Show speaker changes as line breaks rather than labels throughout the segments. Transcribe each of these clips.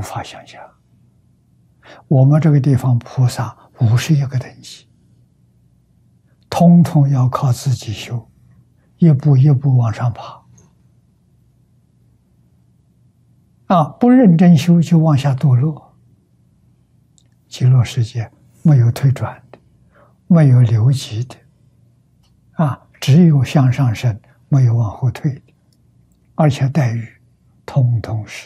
法想象。我们这个地方菩萨51个等级，通通要靠自己修，一步一步往上爬。不认真修就往下堕落。极乐世界没有退转的，没有留级的，只有向上升，没有往后退的，而且待遇通通是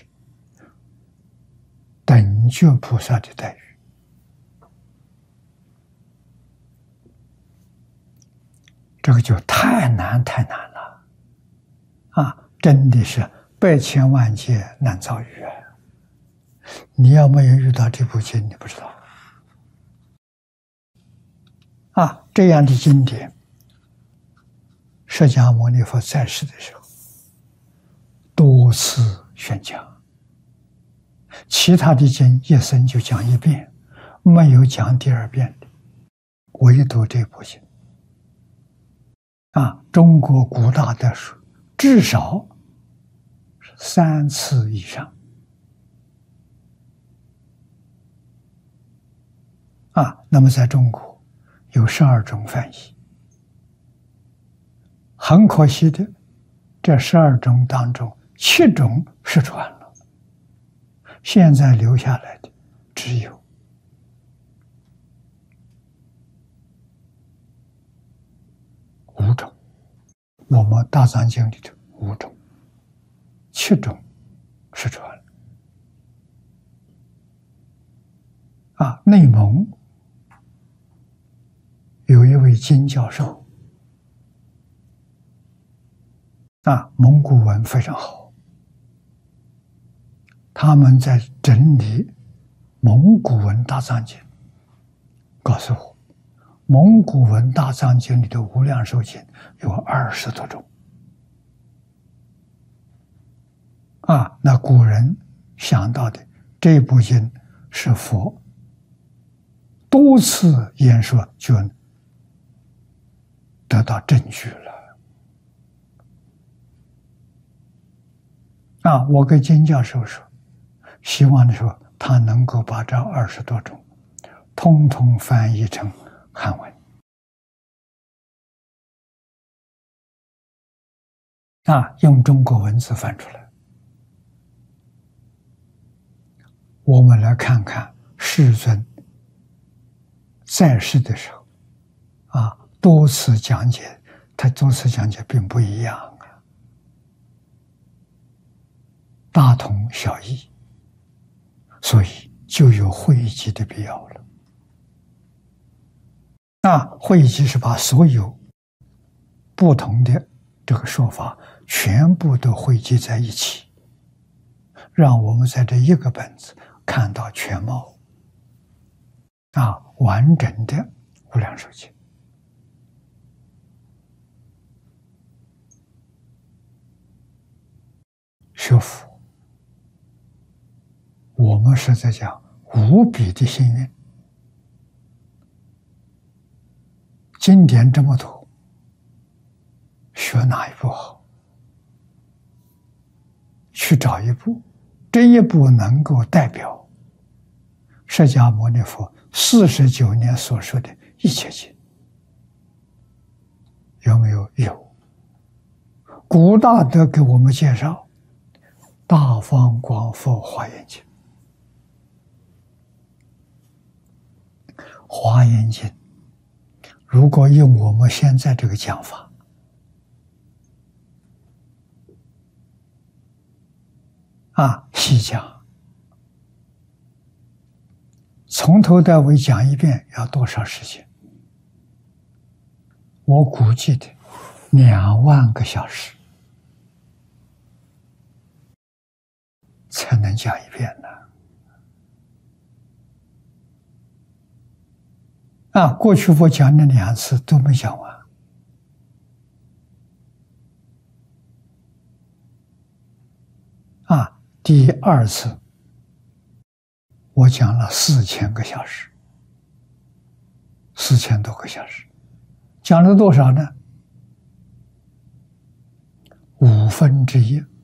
等觉菩萨的待遇。这个就太难了，真的是百千万劫难遭遇啊！你要没有遇到这部经，你不知道。这样的经典，释迦牟尼佛在世的时候多次宣讲，其他的经一生就讲一遍，没有讲第二遍的，唯独这部经。中国古大德书至少3次以上。那么在中国有12种翻译，很可惜的，这12种当中7种失传了，现在留下来的只有5种。我们大藏经里头5种，7种失传了。内蒙有一位金教授，蒙古文非常好，他们在整理蒙古文大藏经，告诉我，蒙古文大藏经里的无量寿经有20多种。那古人想到的这部经是佛多次演说就得到证据了。我跟金教授说，希望的时候他能够把这20多种通通翻译成汉文。用中国文字翻出来。我们来看看世尊在世的时候，多次讲解，他多次讲解并不一样大同小异，所以就有汇集的必要了。汇集是把所有不同的这个说法全部都汇集在一起，让我们在这一个本子看到全貌，完整的无量寿经。学佛，我们是在讲无比的幸运。经典这么多，学哪一部好？去找一部，这一部能够代表释迦牟尼佛49年所说的一切经，有没有？有。古大德给我们介绍《大方广佛华严经》，华严经如果用我们现在这个讲法，细讲，从头到尾讲一遍要多少时间？我估计的2万个小时才能讲一遍呢。过去我讲了2次都没讲完。第2次我讲了4000个小时，4000多个小时，讲了多少呢？1/5